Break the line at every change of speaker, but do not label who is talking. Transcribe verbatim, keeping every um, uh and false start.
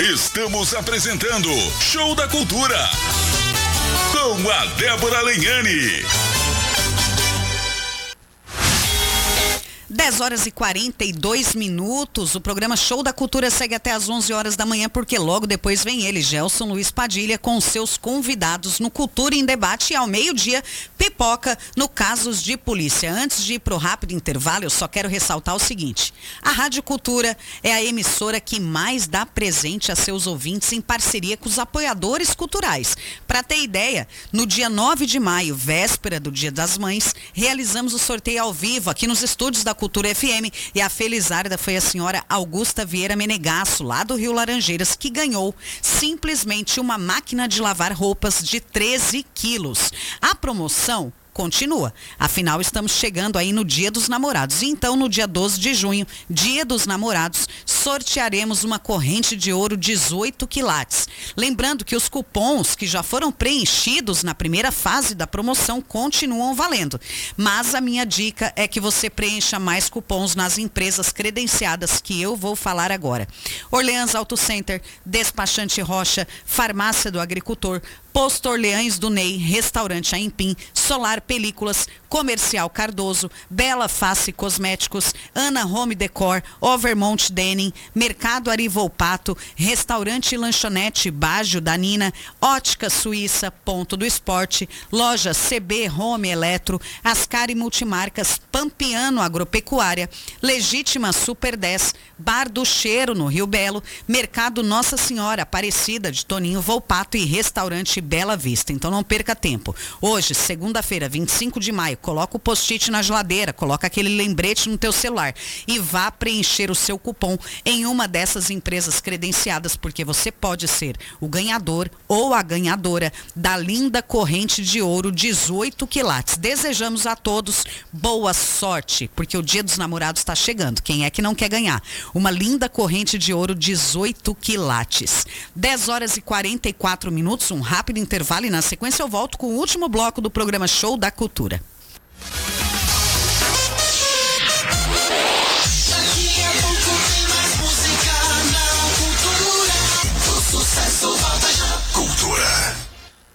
Estamos apresentando Show da Cultura com a Débora Lenhani.
dez horas e quarenta e dois minutos, o programa Show da Cultura segue até às onze horas da manhã, porque logo depois vem ele, Gelson Luiz Padilha, com seus convidados no Cultura em Debate, e ao meio-dia, pipoca no Casos de Polícia. Antes de ir pro rápido intervalo, eu só quero ressaltar o seguinte: a Rádio Cultura é a emissora que mais dá presente a seus ouvintes em parceria com os apoiadores culturais. Para ter ideia, no dia nove de maio, véspera do Dia das Mães, realizamos o sorteio ao vivo aqui nos estúdios da Cultura F M, e a felizarda foi a senhora Augusta Vieira Menegasso, lá do Rio Laranjeiras, que ganhou simplesmente uma máquina de lavar roupas de treze quilos. A promoção continua. Afinal, estamos chegando aí no Dia dos Namorados. E então, no dia doze de junho, Dia dos Namorados, sortearemos uma corrente de ouro dezoito quilates. Lembrando que os cupons que já foram preenchidos na primeira fase da promoção continuam valendo. Mas a minha dica é que você preencha mais cupons nas empresas credenciadas que eu vou falar agora: Orleans Auto Center, Despachante Rocha, Farmácia do Agricultor, Posto Orleans do Ney, Restaurante Aimpim, Solar Películas, Comercial Cardoso, Bela Face Cosméticos, Ana Home Decor, Overmont Denim, Mercado Ari Volpato, Restaurante e Lanchonete Baggio da Nina, Ótica Suíça, Ponto do Esporte, Loja C B Home Eletro, Ascari Multimarcas, Pampiano Agropecuária, Legítima Super dez, Bar do Cheiro no Rio Belo, Mercado Nossa Senhora Aparecida de Toninho Volpato e Restaurante Bela Vista. Então não perca tempo. Hoje, segunda-feira, vinte e cinco de maio, coloca o post-it na geladeira, coloca aquele lembrete no teu celular e vá preencher o seu cupom em uma dessas empresas credenciadas, porque você pode ser o ganhador ou a ganhadora da linda corrente de ouro dezoito quilates. Desejamos a todos boa sorte, porque o Dia dos Namorados está chegando. Quem é que não quer ganhar uma linda corrente de ouro dezoito quilates? dez horas e quarenta e quatro minutos, um rápido intervalo, e na sequência eu volto com o último bloco do programa Show da Cultura.